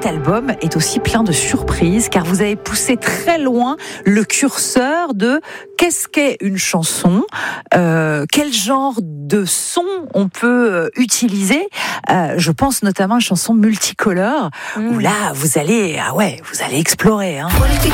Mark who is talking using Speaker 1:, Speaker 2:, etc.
Speaker 1: cet album est aussi plein de surprises, car vous avez poussé très loin le curseur de qu'est-ce qu'est une chanson, quel genre de son on peut utiliser. Je pense notamment à une chanson multicolore, où là, vous allez explorer. Hein.